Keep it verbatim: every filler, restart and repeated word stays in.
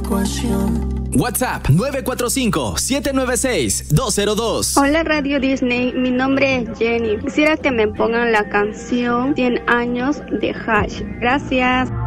ecuación. WhatsApp nueve cuatro cinco, siete nueve seis, dos cero dos. Hola Radio Disney, mi nombre es Jenny. Quisiera que me pongan la canción cien años de Hash. Gracias.